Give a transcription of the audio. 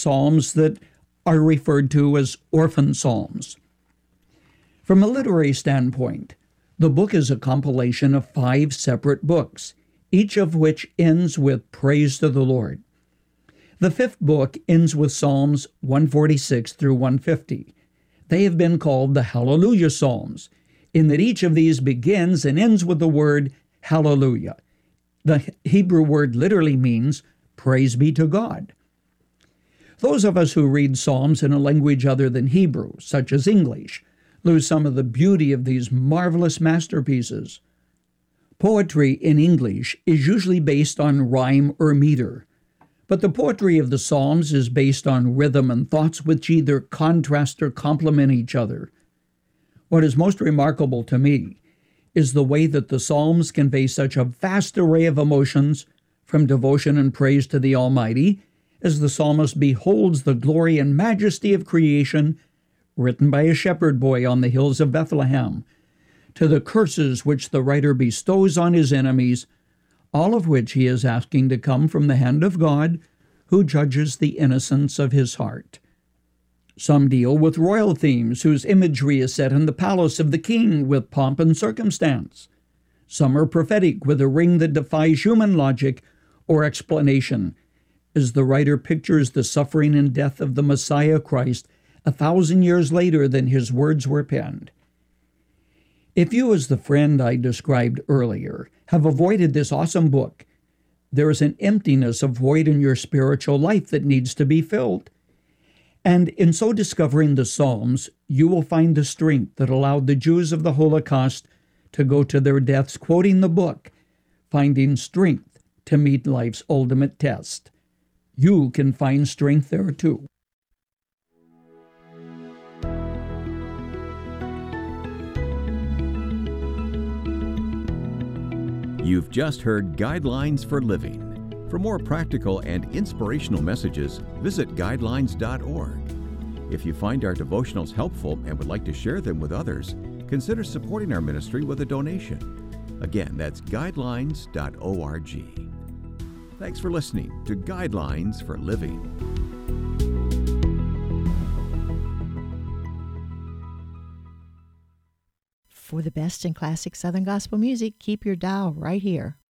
psalms that are referred to as orphan psalms. From a literary standpoint, the book is a compilation of 5 separate books, each of which ends with praise to the Lord. The 5th book ends with Psalms 146 through 150. They have been called the Hallelujah Psalms, in that each of these begins and ends with the word Hallelujah. The Hebrew word literally means praise be to God. Those of us who read Psalms in a language other than Hebrew, such as English, lose some of the beauty of these marvelous masterpieces. Poetry in English is usually based on rhyme or meter, but the poetry of the Psalms is based on rhythm and thoughts which either contrast or complement each other. What is most remarkable to me is the way that the Psalms convey such a vast array of emotions, from devotion and praise to the Almighty, as the psalmist beholds the glory and majesty of creation, written by a shepherd boy on the hills of Bethlehem, to the curses which the writer bestows on his enemies, all of which he is asking to come from the hand of God, who judges the innocence of his heart. Some deal with royal themes whose imagery is set in the palace of the king with pomp and circumstance. Some are prophetic with a ring that defies human logic or explanation, as the writer pictures the suffering and death of the Messiah Christ 1,000 years later than his words were penned. If you, as the friend I described earlier, have avoided this awesome book, there is an emptiness, a void in your spiritual life that needs to be filled. And in so discovering the Psalms, you will find the strength that allowed the Jews of the Holocaust to go to their deaths quoting the book, finding strength to meet life's ultimate test. You can find strength there too. You've just heard Guidelines for Living. For more practical and inspirational messages, visit guidelines.org. If you find our devotionals helpful and would like to share them with others, consider supporting our ministry with a donation. Again, that's guidelines.org. Thanks for listening to Guidelines for Living. For the best in classic Southern gospel music, keep your dial right here.